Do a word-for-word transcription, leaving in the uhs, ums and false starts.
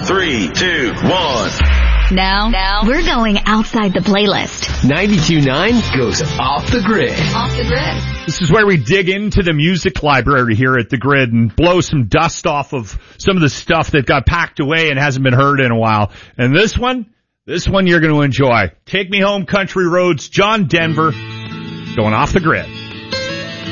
Three, two, one. Now, now, we're going outside the playlist. ninety-two point nine goes off the grid. Off the grid. This is where we dig into the music library here at the Grid and blow some dust off of some of the stuff that got packed away and hasn't been heard in a while. And this one, this one you're going to enjoy. Take Me Home, Country Roads, John Denver, going off the grid.